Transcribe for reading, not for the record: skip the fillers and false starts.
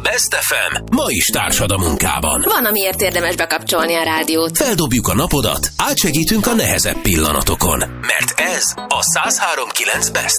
Best FM ma is társad a munkában. Van, amiért érdemes bekapcsolni a rádiót. Feldobjuk a napodat, átsegítünk a nehezebb pillanatokon. Mert ez a 103.9 Best